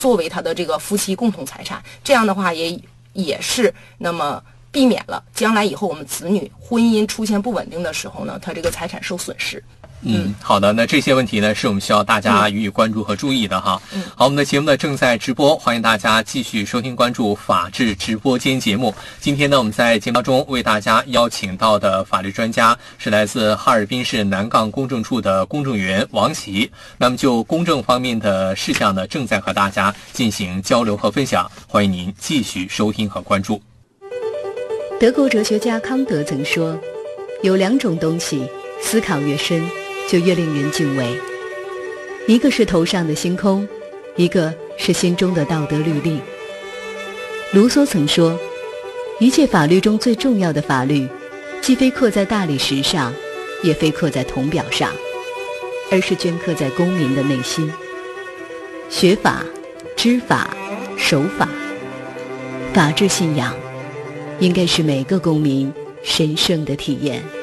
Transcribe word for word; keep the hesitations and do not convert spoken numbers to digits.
作为他的这个夫妻共同财产。这样的话也也是那么避免了将来以后我们子女婚姻出现不稳定的时候呢，他这个财产受损失。 嗯，好的，那这些问题呢是我们需要大家予以关注和注意的哈。嗯，好，我们的节目呢正在直播，欢迎大家继续收听关注法治直播间节目。今天呢我们在节目当中为大家邀请到的法律专家是来自哈尔滨市南杠公证处的公证员王琦，那么就公证方面的事项呢正在和大家进行交流和分享，欢迎您继续收听和关注。 德国哲学家康德曾说，有两种东西思考越深就越令人敬畏，一个是头上的星空，一个是心中的道德律令。卢梭曾说，一切法律中最重要的法律，既非刻在大理石上，也非刻在铜表上，而是镌刻在公民的内心。学法、知法、守法，法治信仰应该是每个公民神圣的体验。